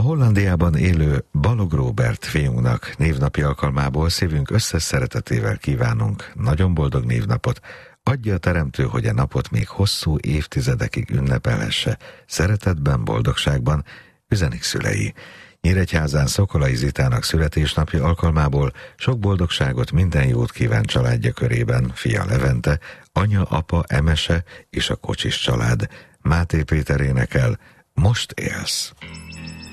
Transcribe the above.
Hollandiában élő Balog Róbert fiúnknak névnapi alkalmából szívünk összes szeretetével kívánunk nagyon boldog névnapot. Adja a Teremtő, hogy a napot még hosszú évtizedekig ünnepelhesse, szeretetben, boldogságban, üzenik szülei. Nyíregyházán Szokolai Zitának születésnapja alkalmából sok boldogságot, minden jót kíván családja körében fia Levente, anya, apa, Emese és a Kocsis család. Máté Péter énekel, Most élsz.